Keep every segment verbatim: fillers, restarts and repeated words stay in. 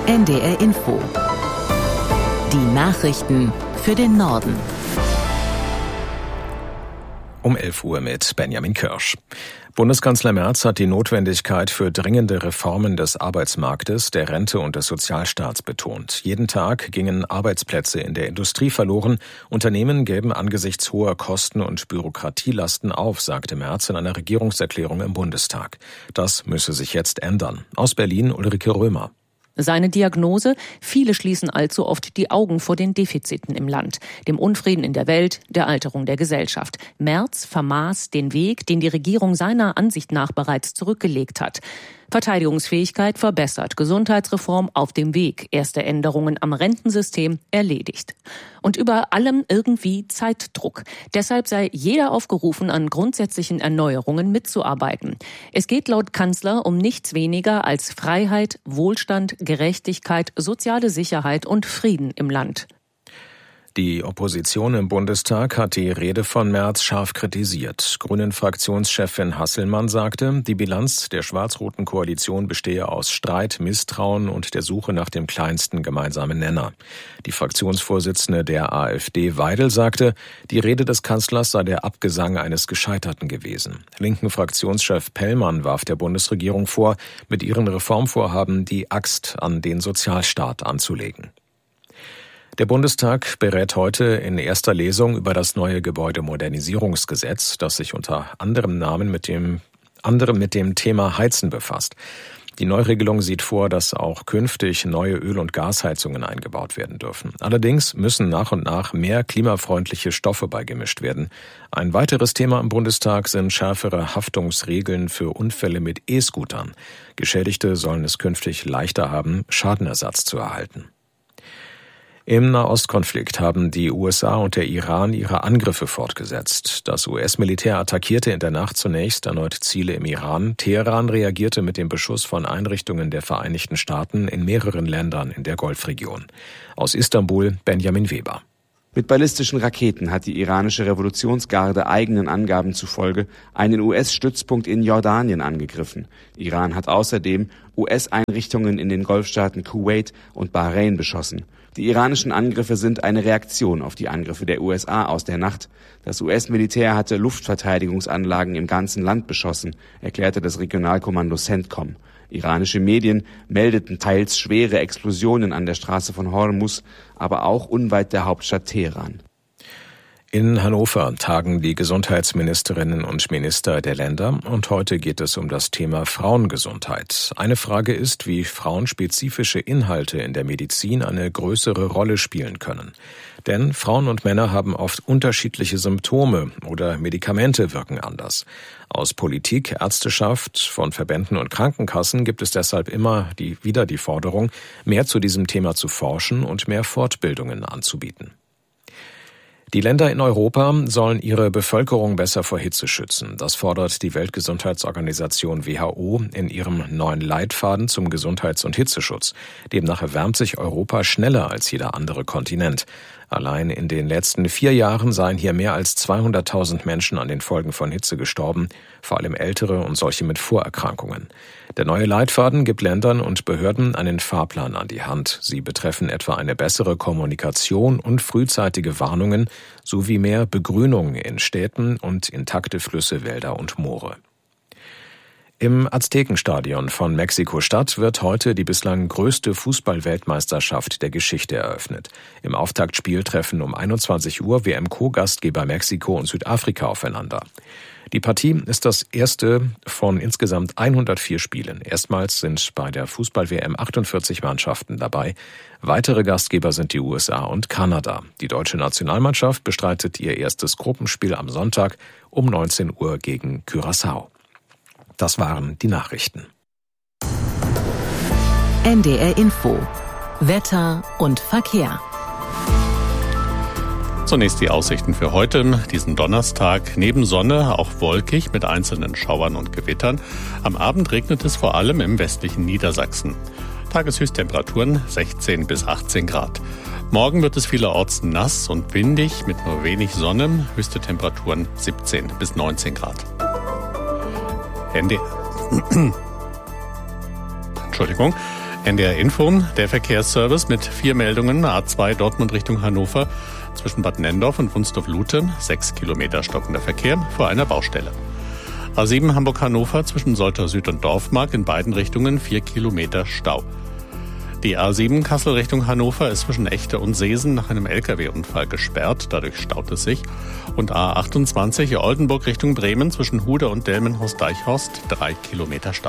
N D R Info. Die Nachrichten für den Norden. Um elf Uhr mit Benjamin Kirsch. Bundeskanzler Merz hat die Notwendigkeit für dringende Reformen des Arbeitsmarktes, der Rente und des Sozialstaats betont. Jeden Tag gingen Arbeitsplätze in der Industrie verloren. Unternehmen gäben angesichts hoher Kosten und Bürokratielasten auf, sagte Merz in einer Regierungserklärung im Bundestag. Das müsse sich jetzt ändern. Aus Berlin Ulrike Römer. Seine Diagnose: Viele schließen allzu oft die Augen vor den Defiziten im Land, dem Unfrieden in der Welt, der Alterung der Gesellschaft. Merz vermaß den Weg, den die Regierung seiner Ansicht nach bereits zurückgelegt hat. Verteidigungsfähigkeit verbessert, Gesundheitsreform auf dem Weg, erste Änderungen am Rentensystem erledigt. Und über allem irgendwie Zeitdruck. Deshalb sei jeder aufgerufen, an grundsätzlichen Erneuerungen mitzuarbeiten. Es geht laut Kanzler um nichts weniger als Freiheit, Wohlstand, Gerechtigkeit, soziale Sicherheit und Frieden im Land. Die Opposition im Bundestag hat die Rede von Merz scharf kritisiert. Grünen-Fraktionschefin Hasselmann sagte, die Bilanz der schwarz-roten Koalition bestehe aus Streit, Misstrauen und der Suche nach dem kleinsten gemeinsamen Nenner. Die Fraktionsvorsitzende der AfD Weidel sagte, die Rede des Kanzlers sei der Abgesang eines Gescheiterten gewesen. Linken Fraktionschef Pellmann warf der Bundesregierung vor, mit ihren Reformvorhaben die Axt an den Sozialstaat anzulegen. Der Bundestag berät heute in erster Lesung über das neue Gebäudemodernisierungsgesetz, das sich unter anderem Namen mit dem, anderem mit dem Thema Heizen befasst. Die Neuregelung sieht vor, dass auch künftig neue Öl- und Gasheizungen eingebaut werden dürfen. Allerdings müssen nach und nach mehr klimafreundliche Stoffe beigemischt werden. Ein weiteres Thema im Bundestag sind schärfere Haftungsregeln für Unfälle mit E-Scootern. Geschädigte sollen es künftig leichter haben, Schadenersatz zu erhalten. Im Nahostkonflikt haben die U S A und der Iran ihre Angriffe fortgesetzt. Das U S-Militär attackierte in der Nacht zunächst erneut Ziele im Iran. Teheran reagierte mit dem Beschuss von Einrichtungen der Vereinigten Staaten in mehreren Ländern in der Golfregion. Aus Istanbul Benjamin Weber. Mit ballistischen Raketen hat die iranische Revolutionsgarde eigenen Angaben zufolge einen U S-Stützpunkt in Jordanien angegriffen. Iran hat außerdem U S-Einrichtungen in den Golfstaaten Kuwait und Bahrain beschossen. Die iranischen Angriffe sind eine Reaktion auf die Angriffe der U S A aus der Nacht. Das U S-Militär hatte Luftverteidigungsanlagen im ganzen Land beschossen, erklärte das Regionalkommando CENTCOM. Iranische Medien meldeten teils schwere Explosionen an der Straße von Hormuz, aber auch unweit der Hauptstadt Teheran. In Hannover tagen die Gesundheitsministerinnen und Minister der Länder und heute geht es um das Thema Frauengesundheit. Eine Frage ist, wie frauenspezifische Inhalte in der Medizin eine größere Rolle spielen können. Denn Frauen und Männer haben oft unterschiedliche Symptome oder Medikamente wirken anders. Aus Politik, Ärzteschaft, von Verbänden und Krankenkassen gibt es deshalb immer die, wieder die Forderung, mehr zu diesem Thema zu forschen und mehr Fortbildungen anzubieten. Die Länder in Europa sollen ihre Bevölkerung besser vor Hitze schützen. Das fordert die Weltgesundheitsorganisation W H O in ihrem neuen Leitfaden zum Gesundheits- und Hitzeschutz. Demnach erwärmt sich Europa schneller als jeder andere Kontinent. Allein in den letzten vier Jahren seien hier mehr als zweihunderttausend Menschen an den Folgen von Hitze gestorben, vor allem Ältere und solche mit Vorerkrankungen. Der neue Leitfaden gibt Ländern und Behörden einen Fahrplan an die Hand. Sie betreffen etwa eine bessere Kommunikation und frühzeitige Warnungen sowie mehr Begrünung in Städten und intakte Flüsse, Wälder und Moore. Im Aztekenstadion von Mexiko-Stadt wird heute die bislang größte Fußball-Weltmeisterschaft der Geschichte eröffnet. Im Auftaktspiel treffen um einundzwanzig Uhr W M-Co-Gastgeber Mexiko und Südafrika aufeinander. Die Partie ist das erste von insgesamt hundertvier Spielen. Erstmals sind bei der Fußball-W M achtundvierzig Mannschaften dabei. Weitere Gastgeber sind die U S A und Kanada. Die deutsche Nationalmannschaft bestreitet ihr erstes Gruppenspiel am Sonntag um neunzehn Uhr gegen Curaçao. Das waren die Nachrichten. N D R Info. Wetter und Verkehr. Zunächst die Aussichten für heute, diesen Donnerstag. Neben Sonne auch wolkig mit einzelnen Schauern und Gewittern. Am Abend regnet es vor allem im westlichen Niedersachsen. Tageshöchsttemperaturen sechzehn bis achtzehn Grad. Morgen wird es vielerorts nass und windig mit nur wenig Sonne. Höchste Temperaturen siebzehn bis neunzehn Grad. Ende. Entschuldigung. N D R Info, der Verkehrsservice mit vier Meldungen. A zwei Dortmund Richtung Hannover zwischen Bad Nenndorf und Wunstorf-Lute. Sechs Kilometer stockender Verkehr vor einer Baustelle. A sieben Hamburg-Hannover zwischen Soltau Süd und Dorfmark in beiden Richtungen vier Kilometer Stau. Die A sieben Kassel Richtung Hannover ist zwischen Echte und Seesen nach einem L K W-Unfall gesperrt. Dadurch staut es sich. Und A achtundzwanzig Oldenburg Richtung Bremen zwischen Hude und Delmenhorst-Deichhorst drei Kilometer Stau.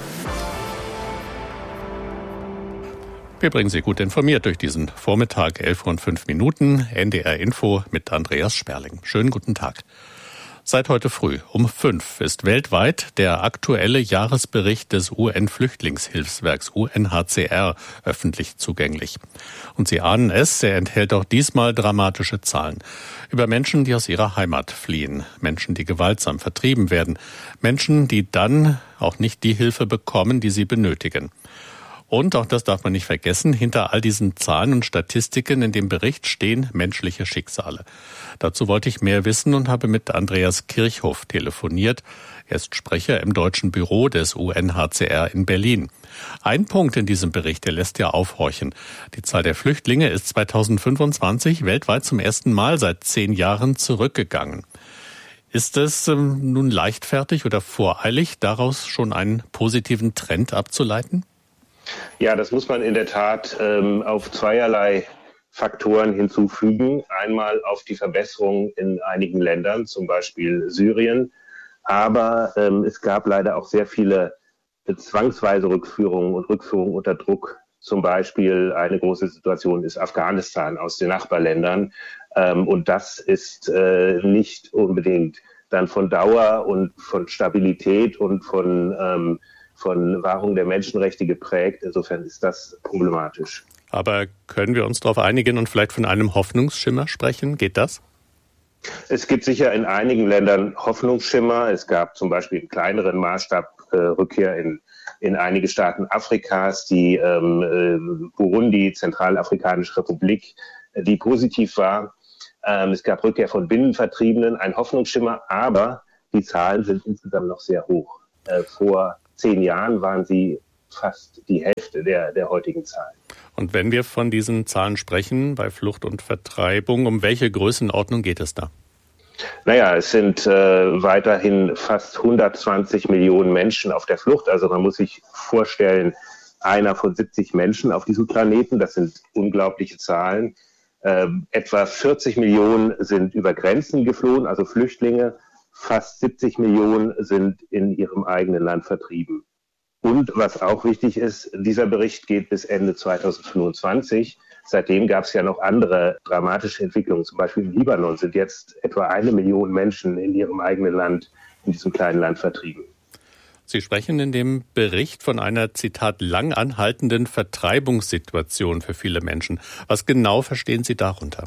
Wir bringen Sie gut informiert durch diesen Vormittag, elf Uhr und fünf Minuten. N D R Info mit Andreas Sperling. Schönen guten Tag. Seit heute früh um fünf ist weltweit der aktuelle Jahresbericht des U N-Flüchtlingshilfswerks U N H C R öffentlich zugänglich. Und Sie ahnen es, er enthält auch diesmal dramatische Zahlen über Menschen, die aus ihrer Heimat fliehen, Menschen, die gewaltsam vertrieben werden, Menschen, die dann auch nicht die Hilfe bekommen, die sie benötigen. Und, auch das darf man nicht vergessen, hinter all diesen Zahlen und Statistiken in dem Bericht stehen menschliche Schicksale. Dazu wollte ich mehr wissen und habe mit Andreas Kirchhoff telefoniert. Er ist Sprecher im deutschen Büro des U N H C R in Berlin. Ein Punkt in diesem Bericht, der lässt ja aufhorchen. Die Zahl der Flüchtlinge ist zweitausendfünfundzwanzig weltweit zum ersten Mal seit zehn Jahren zurückgegangen. Ist es ähm, nun leichtfertig oder voreilig, daraus schon einen positiven Trend abzuleiten? Ja, das muss man in der Tat ähm, auf zweierlei Faktoren hinzufügen. Einmal auf die Verbesserung in einigen Ländern, zum Beispiel Syrien. Aber ähm, es gab leider auch sehr viele zwangsweise Rückführungen und Rückführungen unter Druck. Zum Beispiel eine große Situation ist Afghanistan aus den Nachbarländern. Ähm, und das ist äh, nicht unbedingt dann von Dauer und von Stabilität und von ähm, von Wahrung der Menschenrechte geprägt. Insofern ist das problematisch. Aber können wir uns darauf einigen und vielleicht von einem Hoffnungsschimmer sprechen? Geht das? Es gibt sicher in einigen Ländern Hoffnungsschimmer. Es gab zum Beispiel im kleineren Maßstab äh, Rückkehr in, in einige Staaten Afrikas, die ähm, äh, Burundi, Zentralafrikanische Republik, äh, die positiv war. Ähm, es gab Rückkehr von Binnenvertriebenen, ein Hoffnungsschimmer, aber die Zahlen sind insgesamt noch sehr hoch. Äh, vor zehn Jahren waren sie fast die Hälfte der, der heutigen Zahlen. Und wenn wir von diesen Zahlen sprechen, bei Flucht und Vertreibung, um welche Größenordnung geht es da? Naja, es sind äh, weiterhin fast hundertzwanzig Millionen Menschen auf der Flucht. Also man muss sich vorstellen, einer von siebzig Menschen auf diesem Planeten. Das sind unglaubliche Zahlen. Äh, etwa vierzig Millionen sind über Grenzen geflohen, also Flüchtlinge. Fast siebzig Millionen sind in ihrem eigenen Land vertrieben. Und was auch wichtig ist, dieser Bericht geht bis Ende zweitausendfünfundzwanzig. Seitdem gab es ja noch andere dramatische Entwicklungen. Zum Beispiel im Libanon sind jetzt etwa eine Million Menschen in ihrem eigenen Land, in diesem kleinen Land vertrieben. Sie sprechen in dem Bericht von einer, Zitat, lang anhaltenden Vertreibungssituation für viele Menschen. Was genau verstehen Sie darunter?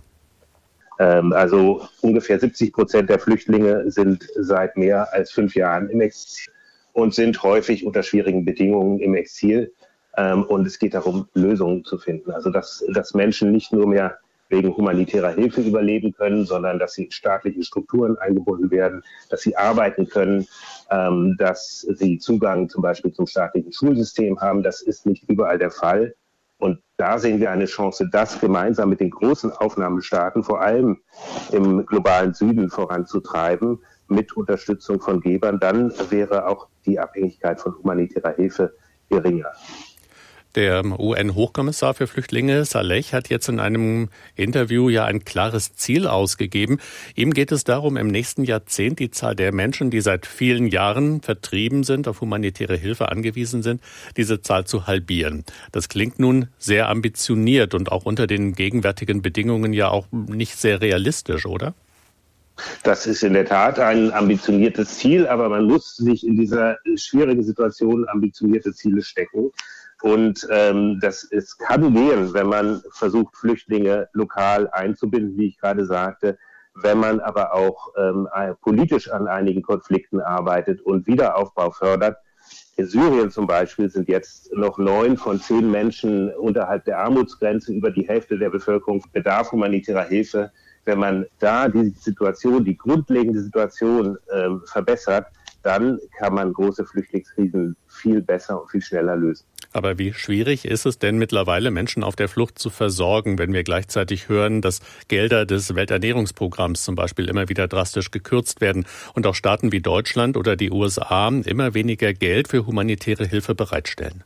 Also ungefähr siebzig Prozent der Flüchtlinge sind seit mehr als fünf Jahren im Exil und sind häufig unter schwierigen Bedingungen im Exil. Und es geht darum, Lösungen zu finden. Also dass, dass Menschen nicht nur mehr wegen humanitärer Hilfe überleben können, sondern dass sie in staatliche Strukturen eingebunden werden, dass sie arbeiten können, dass sie Zugang zum Beispiel zum staatlichen Schulsystem haben. Das ist nicht überall der Fall. Und da sehen wir eine Chance, das gemeinsam mit den großen Aufnahmestaaten, vor allem im globalen Süden, voranzutreiben, mit Unterstützung von Gebern. Dann wäre auch die Abhängigkeit von humanitärer Hilfe geringer. Der U N-Hochkommissar für Flüchtlinge, Saleh, hat jetzt in einem Interview ja ein klares Ziel ausgegeben. Ihm geht es darum, im nächsten Jahrzehnt die Zahl der Menschen, die seit vielen Jahren vertrieben sind, auf humanitäre Hilfe angewiesen sind, diese Zahl zu halbieren. Das klingt nun sehr ambitioniert und auch unter den gegenwärtigen Bedingungen ja auch nicht sehr realistisch, oder? Das ist in der Tat ein ambitioniertes Ziel, aber man muss sich in dieser schwierigen Situation ambitionierte Ziele stecken. Und ähm, das es kann gehen, wenn man versucht, Flüchtlinge lokal einzubinden, wie ich gerade sagte, wenn man aber auch ähm, politisch an einigen Konflikten arbeitet und Wiederaufbau fördert. In Syrien zum Beispiel sind jetzt noch neun von zehn Menschen unterhalb der Armutsgrenze, über die Hälfte der Bevölkerung bedarf humanitärer Hilfe. Wenn man da die Situation, die grundlegende Situation ähm, verbessert, dann kann man große Flüchtlingskrisen viel besser und viel schneller lösen. Aber wie schwierig ist es denn mittlerweile, Menschen auf der Flucht zu versorgen, wenn wir gleichzeitig hören, dass Gelder des Welternährungsprogramms zum Beispiel immer wieder drastisch gekürzt werden und auch Staaten wie Deutschland oder die U S A immer weniger Geld für humanitäre Hilfe bereitstellen?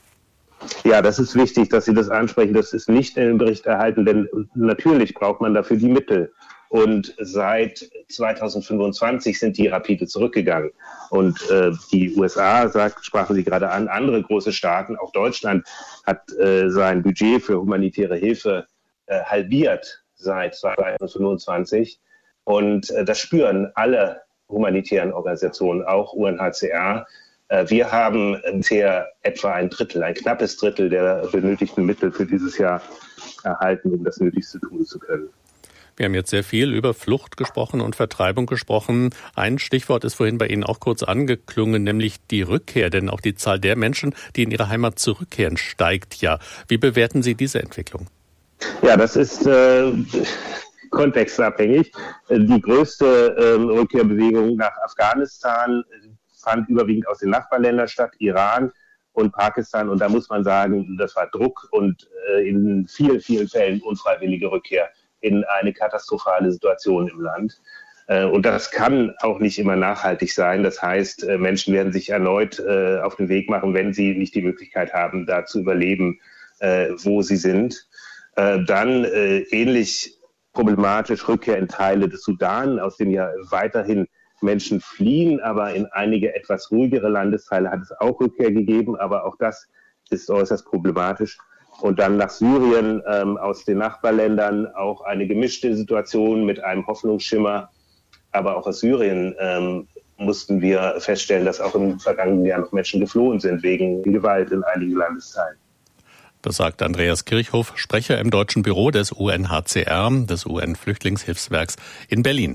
Ja, das ist wichtig, dass Sie das ansprechen. Das ist nicht in dem Bericht erhalten, denn natürlich braucht man dafür die Mittel. Und seit zweitausendfünfundzwanzig sind die rapide zurückgegangen. Und äh, die U S A, sagt, sprachen Sie gerade an, andere große Staaten, auch Deutschland, hat äh, sein Budget für humanitäre Hilfe äh, halbiert seit zweitausendfünfundzwanzig. Und äh, das spüren alle humanitären Organisationen, auch U N H C R. Äh, wir haben bisher etwa ein Drittel, ein knappes Drittel der benötigten Mittel für dieses Jahr erhalten, um das Nötigste tun zu können. Wir haben jetzt sehr viel über Flucht gesprochen und Vertreibung gesprochen. Ein Stichwort ist vorhin bei Ihnen auch kurz angeklungen, nämlich die Rückkehr. Denn auch die Zahl der Menschen, die in ihre Heimat zurückkehren, steigt ja. Wie bewerten Sie diese Entwicklung? Ja, das ist äh, kontextabhängig. Die größte äh, Rückkehrbewegung nach Afghanistan fand überwiegend aus den Nachbarländern statt, Iran und Pakistan. Und da muss man sagen, das war Druck und äh, in vielen, vielen Fällen unfreiwillige Rückkehr in eine katastrophale Situation im Land. Und das kann auch nicht immer nachhaltig sein. Das heißt, Menschen werden sich erneut auf den Weg machen, wenn sie nicht die Möglichkeit haben, da zu überleben, wo sie sind. Dann ähnlich problematisch Rückkehr in Teile des Sudan, aus dem ja weiterhin Menschen fliehen, aber in einige etwas ruhigere Landesteile hat es auch Rückkehr gegeben, aber auch das ist äußerst problematisch. Und dann nach Syrien, ähm, aus den Nachbarländern auch eine gemischte Situation mit einem Hoffnungsschimmer. Aber auch aus Syrien ähm, mussten wir feststellen, dass auch im vergangenen Jahr noch Menschen geflohen sind wegen Gewalt in einigen Landesteilen. Das sagt Andreas Kirchhoff, Sprecher im deutschen Büro des U N H C R, des U N-Flüchtlingshilfswerks in Berlin.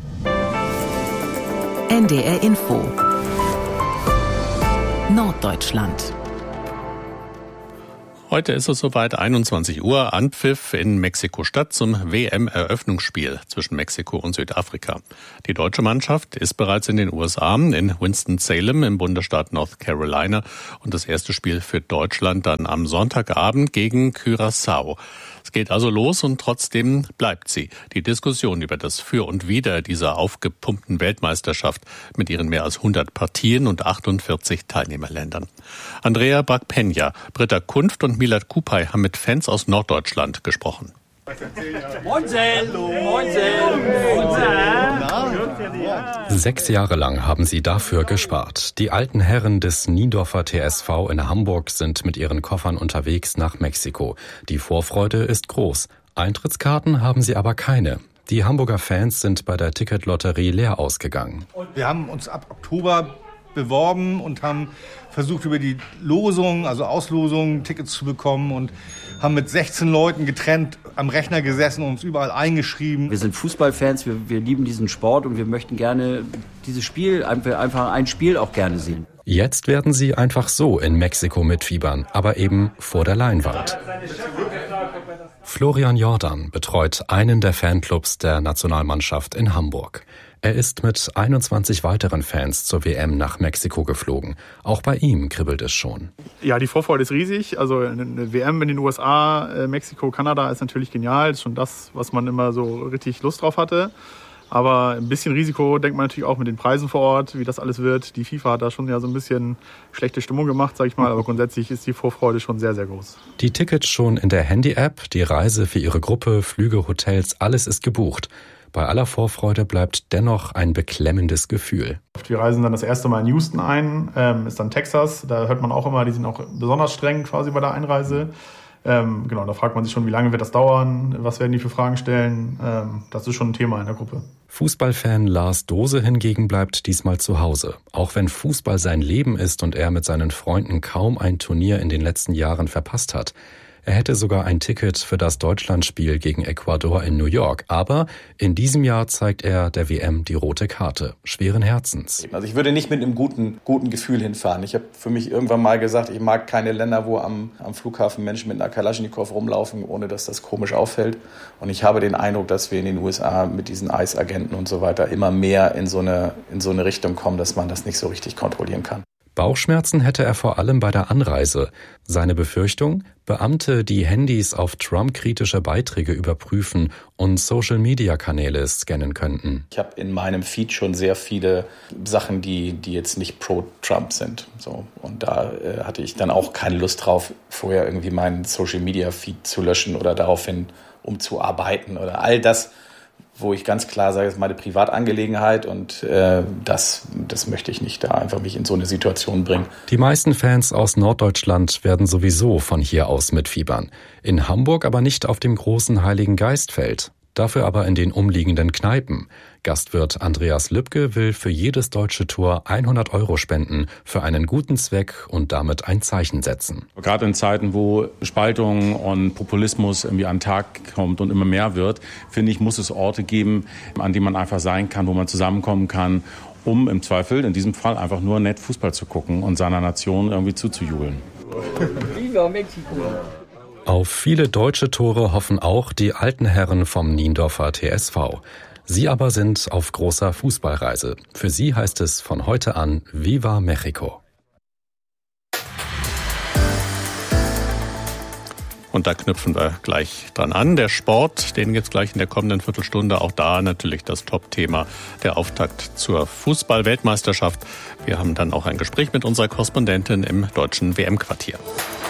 N D R Info Norddeutschland. Heute ist es soweit, einundzwanzig Uhr, Anpfiff in Mexiko-Stadt zum W M-Eröffnungsspiel zwischen Mexiko und Südafrika. Die deutsche Mannschaft ist bereits in den U S A, in Winston-Salem im Bundesstaat North Carolina, und das erste Spiel für Deutschland dann am Sonntagabend gegen Curaçao. Es geht also los und trotzdem bleibt sie. Die Diskussion über das Für und Wider dieser aufgepumpten Weltmeisterschaft mit ihren mehr als hundert Partien und achtundvierzig Teilnehmerländern. Andrea Brack-Peña, Britta Kunft und Milad Kupay haben mit Fans aus Norddeutschland gesprochen. Sechs Jahre lang haben sie dafür gespart. Die alten Herren des Niendorfer T S V in Hamburg sind mit ihren Koffern unterwegs nach Mexiko. Die Vorfreude ist groß. Eintrittskarten haben sie aber keine. Die Hamburger Fans sind bei der Ticketlotterie leer ausgegangen. Wir haben uns ab Oktober beworben und haben versucht, über die Losung, also Auslosung, Tickets zu bekommen und haben mit sechzehn Leuten getrennt am Rechner gesessen und uns überall eingeschrieben. Wir sind Fußballfans, wir, wir lieben diesen Sport und wir möchten gerne dieses Spiel, einfach ein Spiel auch gerne sehen. Jetzt werden sie einfach so in Mexiko mitfiebern, aber eben vor der Leinwand. Florian Jordan betreut einen der Fanclubs der Nationalmannschaft in Hamburg. Er ist mit einundzwanzig weiteren Fans zur W M nach Mexiko geflogen. Auch bei ihm kribbelt es schon. Ja, die Vorfreude ist riesig. Also eine W M in den U S A, Mexiko, Kanada ist natürlich genial. Das ist schon das, was man immer so richtig Lust drauf hatte. Aber ein bisschen Risiko denkt man natürlich auch mit den Preisen vor Ort, wie das alles wird. Die FIFA hat da schon ja so ein bisschen schlechte Stimmung gemacht, sag ich mal. Aber grundsätzlich ist die Vorfreude schon sehr, sehr groß. Die Tickets schon in der Handy-App, die Reise für ihre Gruppe, Flüge, Hotels, alles ist gebucht. Bei aller Vorfreude bleibt dennoch ein beklemmendes Gefühl. Wir reisen dann das erste Mal in Houston ein, ähm, ist dann Texas. Da hört man auch immer, die sind auch besonders streng quasi bei der Einreise. Ähm, genau, da fragt man sich schon, wie lange wird das dauern, was werden die für Fragen stellen. Ähm, das ist schon ein Thema in der Gruppe. Fußballfan Lars Dose hingegen bleibt diesmal zu Hause. Auch wenn Fußball sein Leben ist und er mit seinen Freunden kaum ein Turnier in den letzten Jahren verpasst hat. Er hätte sogar ein Ticket für das Deutschlandspiel gegen Ecuador in New York. Aber in diesem Jahr zeigt er der W M die rote Karte. Schweren Herzens. Also ich würde nicht mit einem guten, guten Gefühl hinfahren. Ich habe für mich irgendwann mal gesagt, ich mag keine Länder, wo am, am Flughafen Menschen mit einer Kalaschnikow rumlaufen, ohne dass das komisch auffällt. Und ich habe den Eindruck, dass wir in den U S A mit diesen I C E-Agenten und so weiter immer mehr in so eine, in so eine Richtung kommen, dass man das nicht so richtig kontrollieren kann. Bauchschmerzen hätte er vor allem bei der Anreise. Seine Befürchtung? Beamte, die Handys auf Trump-kritische Beiträge überprüfen und Social-Media-Kanäle scannen könnten. Ich habe in meinem Feed schon sehr viele Sachen, die, die jetzt nicht pro-Trump sind. So. Und da äh, hatte ich dann auch keine Lust drauf, vorher irgendwie meinen Social-Media-Feed zu löschen oder daraufhin umzuarbeiten oder all das, wo ich ganz klar sage, das ist meine Privatangelegenheit und äh, das, das möchte ich nicht da einfach mich in so eine Situation bringen. Die meisten Fans aus Norddeutschland werden sowieso von hier aus mitfiebern. In Hamburg aber nicht auf dem großen Heiligen Geistfeld. Dafür aber in den umliegenden Kneipen. Gastwirt Andreas Lübke will für jedes deutsche Tor hundert Euro spenden für einen guten Zweck und damit ein Zeichen setzen. Gerade in Zeiten, wo Spaltung und Populismus irgendwie an den Tag kommt und immer mehr wird, finde ich, muss es Orte geben, an denen man einfach sein kann, wo man zusammenkommen kann, um im Zweifel, in diesem Fall, einfach nur nett Fußball zu gucken und seiner Nation irgendwie zuzujubeln. Viva Mexiko! Auf viele deutsche Tore hoffen auch die alten Herren vom Niendorfer T S V. Sie aber sind auf großer Fußballreise. Für sie heißt es von heute an Viva Mexico. Und da knüpfen wir gleich dran an. Der Sport, den gibt's gleich in der kommenden Viertelstunde. Auch da natürlich das Top-Thema, der Auftakt zur Fußball-Weltmeisterschaft. Wir haben dann auch ein Gespräch mit unserer Korrespondentin im deutschen W M-Quartier.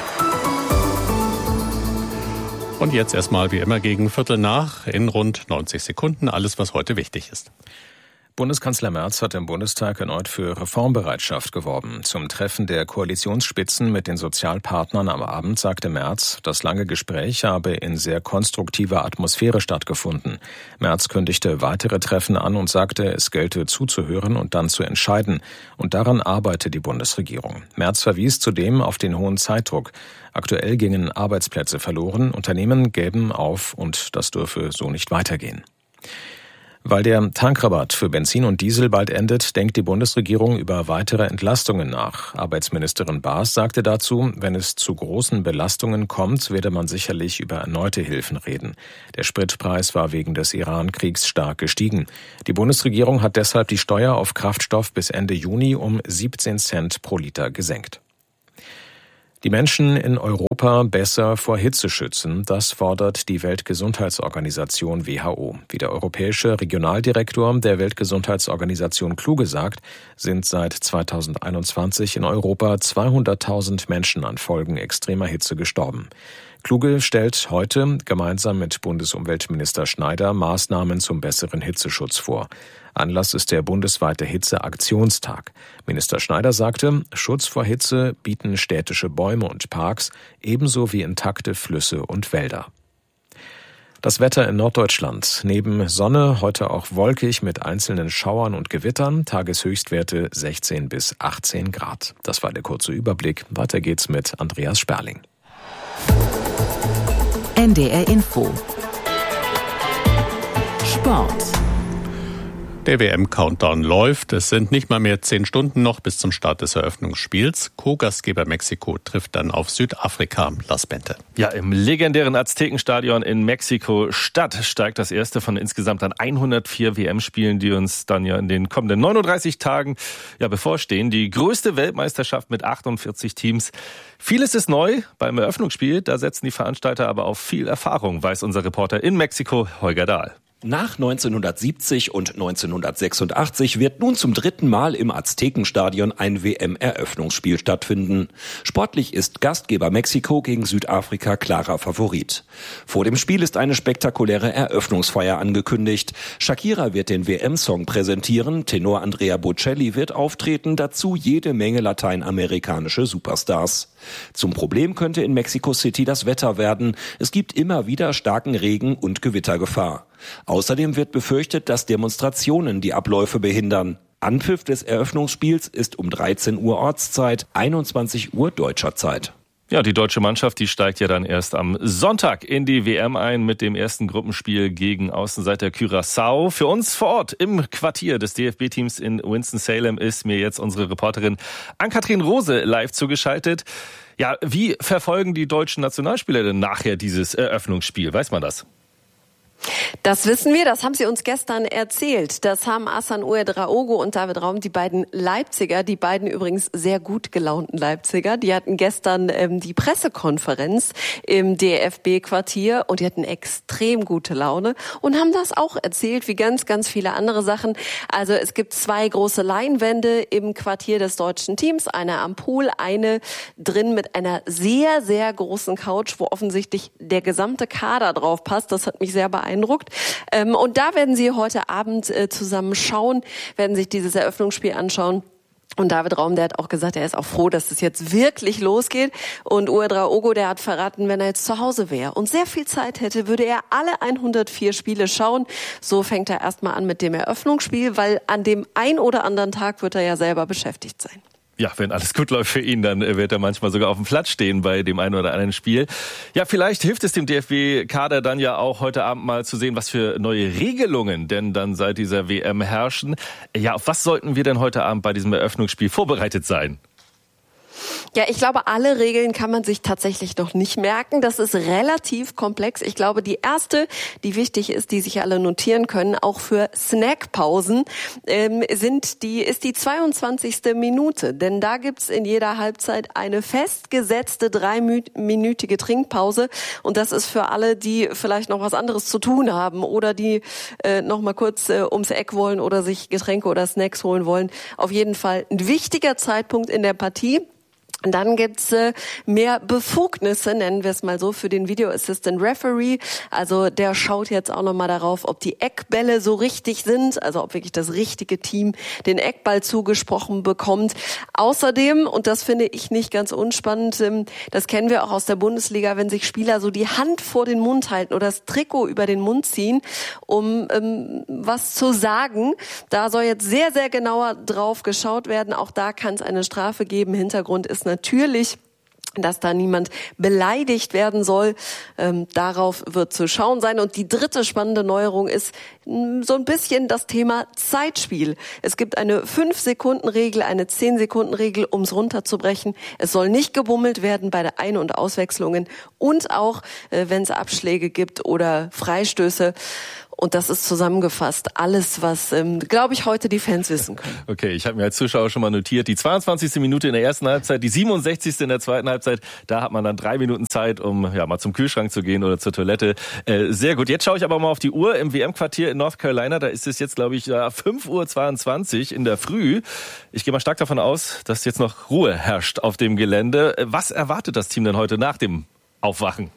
Und jetzt erstmal wie immer gegen Viertel nach in rund neunzig Sekunden alles, was heute wichtig ist. Bundeskanzler Merz hat im Bundestag erneut für Reformbereitschaft geworben. Zum Treffen der Koalitionsspitzen mit den Sozialpartnern am Abend sagte Merz, das lange Gespräch habe in sehr konstruktiver Atmosphäre stattgefunden. Merz kündigte weitere Treffen an und sagte, es gelte zuzuhören und dann zu entscheiden. Und daran arbeite die Bundesregierung. Merz verwies zudem auf den hohen Zeitdruck. Aktuell gingen Arbeitsplätze verloren, Unternehmen gäben auf und das dürfe so nicht weitergehen. Weil der Tankrabatt für Benzin und Diesel bald endet, denkt die Bundesregierung über weitere Entlastungen nach. Arbeitsministerin Baas sagte dazu, wenn es zu großen Belastungen kommt, werde man sicherlich über erneute Hilfen reden. Der Spritpreis war wegen des Iran-Kriegs stark gestiegen. Die Bundesregierung hat deshalb die Steuer auf Kraftstoff bis Ende Juni um siebzehn Cent pro Liter gesenkt. Die Menschen in Europa besser vor Hitze schützen, das fordert die Weltgesundheitsorganisation W H O. Wie der europäische Regionaldirektor der Weltgesundheitsorganisation Kluge sagt, sind seit zweitausendeinundzwanzig in Europa zweihunderttausend Menschen an Folgen extremer Hitze gestorben. Kluge stellt heute gemeinsam mit Bundesumweltminister Schneider Maßnahmen zum besseren Hitzeschutz vor. Anlass ist der bundesweite Hitzeaktionstag. Minister Schneider sagte, Schutz vor Hitze bieten städtische Bäume und Parks, ebenso wie intakte Flüsse und Wälder. Das Wetter in Norddeutschland. Neben Sonne heute auch wolkig mit einzelnen Schauern und Gewittern. Tageshöchstwerte sechzehn bis achtzehn Grad. Das war der kurze Überblick. Weiter geht's mit Andreas Sperling. N D R Info. Sport. Der W M-Countdown läuft. Es sind nicht mal mehr zehn Stunden noch bis zum Start des Eröffnungsspiels. Co-Gastgeber Mexiko trifft dann auf Südafrika. Lars Bente. Ja, im legendären Aztekenstadion in Mexiko-Stadt steigt das erste von insgesamt dann hundertvier W M-Spielen, die uns dann ja in den kommenden neununddreißig Tagen ja bevorstehen. Die größte Weltmeisterschaft mit achtundvierzig Teams. Vieles ist neu beim Eröffnungsspiel. Da setzen die Veranstalter aber auf viel Erfahrung, weiß unser Reporter in Mexiko, Holger Dahl. Nach neunzehnhundertsiebzig und neunzehnhundertsechsundachtzig wird nun zum dritten Mal im Aztekenstadion ein W M-Eröffnungsspiel stattfinden. Sportlich ist Gastgeber Mexiko gegen Südafrika klarer Favorit. Vor dem Spiel ist eine spektakuläre Eröffnungsfeier angekündigt. Shakira wird den W M-Song präsentieren, Tenor Andrea Bocelli wird auftreten, dazu jede Menge lateinamerikanische Superstars. Zum Problem könnte in Mexico City das Wetter werden. Es gibt immer wieder starken Regen und Gewittergefahr. Außerdem wird befürchtet, dass Demonstrationen die Abläufe behindern. Anpfiff des Eröffnungsspiels ist um dreizehn Uhr Ortszeit, einundzwanzig Uhr deutscher Zeit. Ja, die deutsche Mannschaft, die steigt ja dann erst am Sonntag in die W M ein mit dem ersten Gruppenspiel gegen Außenseiter Curaçao. Für uns vor Ort im Quartier des D F B-Teams in Winston-Salem ist mir jetzt unsere Reporterin Ann-Kathrin Rose live zugeschaltet. Ja, wie verfolgen die deutschen Nationalspieler denn nachher dieses Eröffnungsspiel? Weiß man das? Das wissen wir, das haben sie uns gestern erzählt. Das haben Hasan Ouedraogo und David Raum, die beiden Leipziger, die beiden übrigens sehr gut gelaunten Leipziger, die hatten gestern ähm, die Pressekonferenz im D F B-Quartier und die hatten extrem gute Laune und haben das auch erzählt, wie ganz, ganz viele andere Sachen. Also es gibt zwei große Leinwände im Quartier des deutschen Teams, eine am Pool, eine drin mit einer sehr, sehr großen Couch, wo offensichtlich der gesamte Kader drauf passt. Das hat mich sehr beeindruckt. Ähm, und da werden sie heute Abend äh, zusammen schauen, werden sich dieses Eröffnungsspiel anschauen. Und David Raum, der hat auch gesagt, er ist auch froh, dass es jetzt wirklich losgeht. Und Ouedraogo, der hat verraten, wenn er jetzt zu Hause wäre und sehr viel Zeit hätte, würde er alle hundertvier Spiele schauen. So fängt er erstmal an mit dem Eröffnungsspiel, weil an dem ein oder anderen Tag wird er ja selber beschäftigt sein. Ja, wenn alles gut läuft für ihn, dann wird er manchmal sogar auf dem Platz stehen bei dem einen oder anderen Spiel. Ja, vielleicht hilft es dem D F B-Kader dann ja auch heute Abend mal zu sehen, was für neue Regelungen denn dann seit dieser W M herrschen. Ja, auf was sollten wir denn heute Abend bei diesem Eröffnungsspiel vorbereitet sein? Ja, ich glaube, alle Regeln kann man sich tatsächlich noch nicht merken. Das ist relativ komplex. Ich glaube, die erste, die wichtig ist, die sich alle notieren können, auch für Snackpausen, ähm, sind die, ist die zweiundzwanzigste Minute. Denn da gibt's in jeder Halbzeit eine festgesetzte dreiminütige Trinkpause. Und das ist für alle, die vielleicht noch was anderes zu tun haben oder die äh, noch mal kurz äh, ums Eck wollen oder sich Getränke oder Snacks holen wollen, auf jeden Fall ein wichtiger Zeitpunkt in der Partie. Und dann gibt's äh, mehr Befugnisse, nennen wir es mal so, für den Video Assistant Referee. Also der schaut jetzt auch nochmal darauf, ob die Eckbälle so richtig sind, also ob wirklich das richtige Team den Eckball zugesprochen bekommt. Außerdem, und das finde ich nicht ganz unspannend, ähm, das kennen wir auch aus der Bundesliga, wenn sich Spieler so die Hand vor den Mund halten oder das Trikot über den Mund ziehen, um ähm, was zu sagen. Da soll jetzt sehr, sehr genauer drauf geschaut werden. Auch da kann es eine Strafe geben. Hintergrund ist natürlich, dass da niemand beleidigt werden soll. Ähm, darauf wird zu schauen sein. Und die dritte spannende Neuerung ist mh, so ein bisschen das Thema Zeitspiel. Es gibt eine fünf-Sekunden-Regel, eine zehn-Sekunden-Regel, um es runterzubrechen. Es soll nicht gebummelt werden bei der Ein- und Auswechslungen und auch, äh, wenn es Abschläge gibt oder Freistöße. Und das ist zusammengefasst alles, was, ähm, glaube ich, heute die Fans wissen können. Okay, ich habe mir als Zuschauer schon mal notiert, die zweiundzwanzigste Minute in der ersten Halbzeit, die siebenundsechzigste in der zweiten Halbzeit. Da hat man dann drei Minuten Zeit, um ja mal zum Kühlschrank zu gehen oder zur Toilette. Äh, sehr gut. Jetzt schaue ich aber mal auf die Uhr im W M-Quartier in North Carolina. Da ist es jetzt, glaube ich, ja, fünf Uhr zweiundzwanzig in der Früh. Ich gehe mal stark davon aus, dass jetzt noch Ruhe herrscht auf dem Gelände. Was erwartet das Team denn heute nach dem Aufwachen?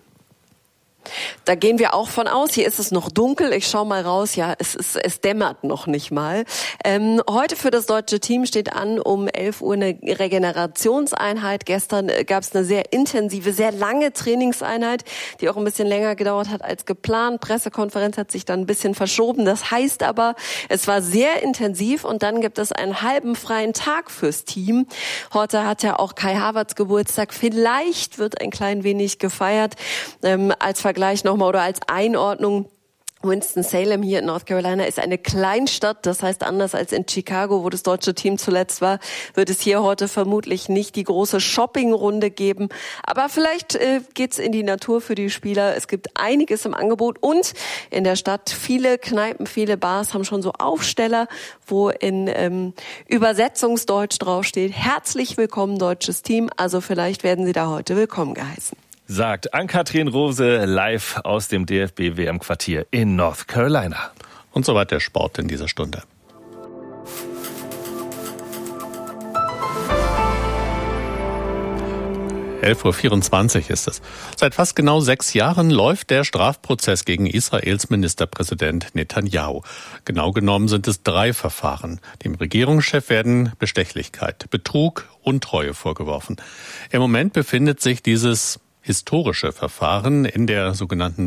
Da gehen wir auch von aus. Hier ist es noch dunkel. Ich schaue mal raus. Ja, es ist, es dämmert noch nicht mal. Ähm, heute für das deutsche Team steht an um elf Uhr eine Regenerationseinheit. Gestern gab es eine sehr intensive, sehr lange Trainingseinheit, die auch ein bisschen länger gedauert hat als geplant. Pressekonferenz hat sich dann ein bisschen verschoben. Das heißt aber, es war sehr intensiv und dann gibt es einen halben freien Tag fürs Team. Heute hat ja auch Kai Havertz Geburtstag. Vielleicht wird ein klein wenig gefeiert. Ähm, als Vergleich nochmal oder als Einordnung: Winston-Salem hier in North Carolina ist eine Kleinstadt. Das heißt, anders als in Chicago, wo das deutsche Team zuletzt war, wird es hier heute vermutlich nicht die große Shoppingrunde geben. Aber vielleicht äh, geht's in die Natur für die Spieler. Es gibt einiges im Angebot und in der Stadt viele Kneipen, viele Bars haben schon so Aufsteller, wo in ähm, Übersetzungsdeutsch draufsteht: Herzlich willkommen, deutsches Team. Also vielleicht werden Sie da heute willkommen geheißen. Sagt Ann-Kathrin Rose live aus dem D F B-W M-Quartier in North Carolina. Und soweit der Sport in dieser Stunde. elf Uhr vierundzwanzig ist es. Seit fast genau sechs Jahren läuft der Strafprozess gegen Israels Ministerpräsident Netanyahu. Genau genommen sind es drei Verfahren. Dem Regierungschef werden Bestechlichkeit, Betrug, Untreue vorgeworfen. Im Moment befindet sich dieses historische Verfahren in der sogenannten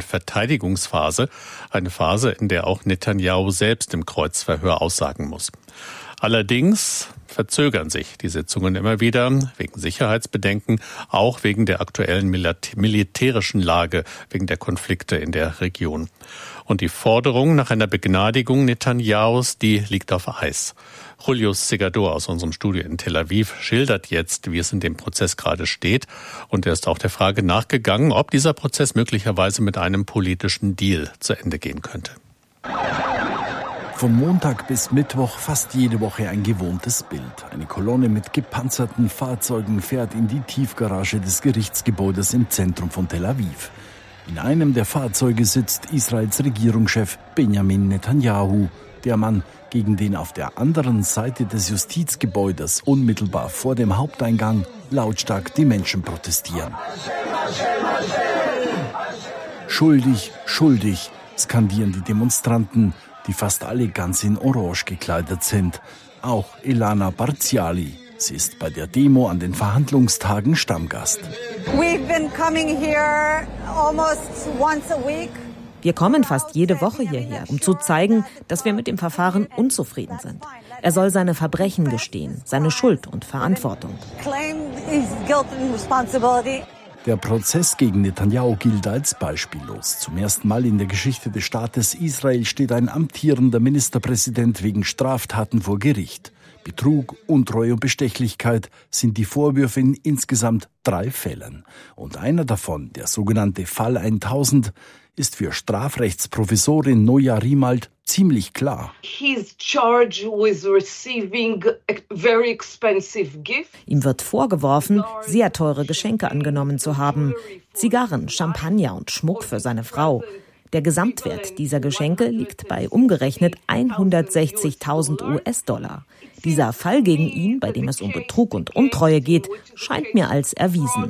Verteidigungsphase, eine Phase, in der auch Netanyahu selbst im Kreuzverhör aussagen muss. Allerdings verzögern sich die Sitzungen immer wieder wegen Sicherheitsbedenken, auch wegen der aktuellen militärischen Lage, wegen der Konflikte in der Region. Und die Forderung nach einer Begnadigung Netanyahus, die liegt auf Eis. Julius Segador aus unserem Studio in Tel Aviv schildert jetzt, wie es in dem Prozess gerade steht. Und er ist auch der Frage nachgegangen, ob dieser Prozess möglicherweise mit einem politischen Deal zu Ende gehen könnte. Von Montag bis Mittwoch fast jede Woche ein gewohntes Bild. Eine Kolonne mit gepanzerten Fahrzeugen fährt in die Tiefgarage des Gerichtsgebäudes im Zentrum von Tel Aviv. In einem der Fahrzeuge sitzt Israels Regierungschef Benjamin Netanyahu, der Mann, gegen den auf der anderen Seite des Justizgebäudes unmittelbar vor dem Haupteingang lautstark die Menschen protestieren. Schuldig, schuldig, skandieren die Demonstranten, die fast alle ganz in Orange gekleidet sind. Auch Elana Barziali. Sie ist bei der Demo an den Verhandlungstagen Stammgast. We've been coming here almost once a week. Wir kommen fast jede Woche hierher, um zu zeigen, dass wir mit dem Verfahren unzufrieden sind. Er soll seine Verbrechen gestehen, seine Schuld und Verantwortung. Claim his guilt and responsibility. Der Prozess gegen Netanyahu gilt als beispiellos. Zum ersten Mal in der Geschichte des Staates Israel steht ein amtierender Ministerpräsident wegen Straftaten vor Gericht. Betrug, Untreue und Bestechlichkeit sind die Vorwürfe in insgesamt drei Fällen. Und einer davon, der sogenannte Fall tausend, ist für Strafrechtsprofessorin Noja Rimalt ziemlich klar. Ihm wird vorgeworfen, sehr teure Geschenke angenommen zu haben. Zigarren, Champagner und Schmuck für seine Frau. Der Gesamtwert dieser Geschenke liegt bei umgerechnet hundertsechzigtausend U S-Dollar. Dieser Fall gegen ihn, bei dem es um Betrug und Untreue geht, scheint mir als erwiesen.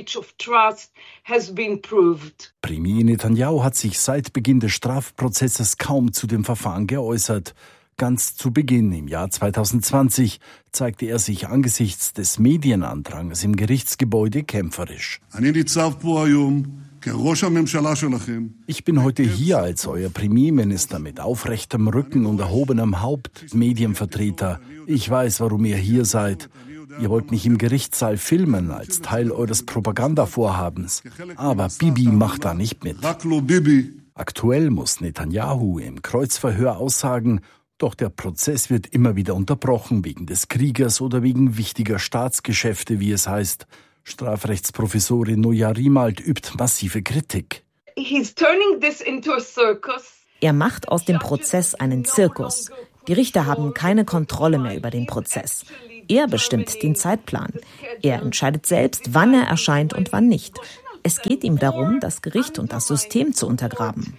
Premier Netanyahu hat sich seit Beginn des Strafprozesses kaum zu dem Verfahren geäußert. Ganz zu Beginn im Jahr zweitausendzwanzig zeigte er sich angesichts des Medienandranges im Gerichtsgebäude kämpferisch. Ich bin heute hier als euer Premierminister mit aufrechtem Rücken und erhobenem Haupt, Medienvertreter. Ich weiß, warum ihr hier seid. Ihr wollt mich im Gerichtssaal filmen als Teil eures Propagandavorhabens. Aber Bibi macht da nicht mit. Aktuell muss Netanyahu im Kreuzverhör aussagen, doch der Prozess wird immer wieder unterbrochen wegen des Krieges oder wegen wichtiger Staatsgeschäfte, wie es heißt. Strafrechtsprofessorin Noja Rimalt übt massive Kritik. Er macht aus dem Prozess einen Zirkus. Die Richter haben keine Kontrolle mehr über den Prozess. Er bestimmt den Zeitplan. Er entscheidet selbst, wann er erscheint und wann nicht. Es geht ihm darum, das Gericht und das System zu untergraben.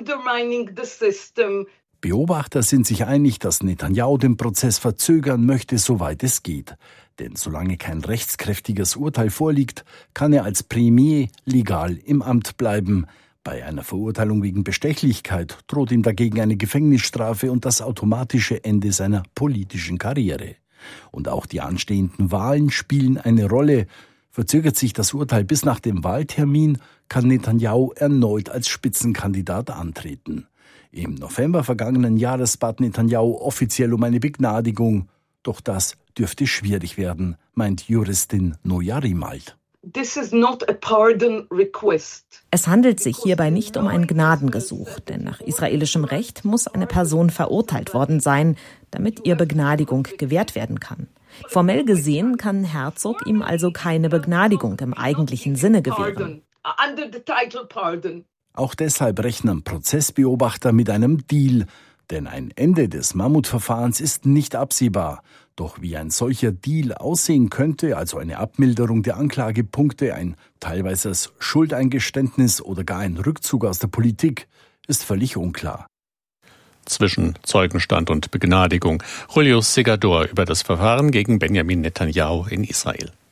Beobachter sind sich einig, dass Netanyahu den Prozess verzögern möchte, soweit es geht. Denn solange kein rechtskräftiges Urteil vorliegt, kann er als Premier legal im Amt bleiben. Bei einer Verurteilung wegen Bestechlichkeit droht ihm dagegen eine Gefängnisstrafe und das automatische Ende seiner politischen Karriere. Und auch die anstehenden Wahlen spielen eine Rolle. Verzögert sich das Urteil bis nach dem Wahltermin, kann Netanyahu erneut als Spitzenkandidat antreten. Im November vergangenen Jahres bat Netanyahu offiziell um eine Begnadigung. Doch das dürfte schwierig werden, meint Juristin Noja Rimalt. Es handelt sich hierbei nicht um ein Gnadengesuch, denn nach israelischem Recht muss eine Person verurteilt worden sein, damit ihr Begnadigung gewährt werden kann. Formell gesehen kann Herzog ihm also keine Begnadigung im eigentlichen Sinne gewähren. Auch deshalb rechnen Prozessbeobachter mit einem Deal, denn ein Ende des Mammutverfahrens ist nicht absehbar. Doch wie ein solcher Deal aussehen könnte, also eine Abmilderung der Anklagepunkte, ein teilweises Schuldeingeständnis oder gar ein Rückzug aus der Politik, ist völlig unklar. Zwischen Zeugenstand und Begnadigung. Julius Segador über das Verfahren gegen Benjamin Netanyahu in Israel.